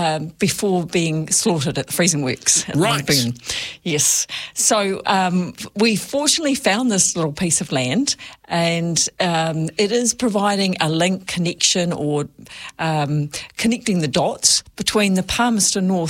before being slaughtered at the freezing works at Right. Moonburn. Yes. So we fortunately found this little piece of land, and it is providing a link connection or connecting the dots between the Palmerston North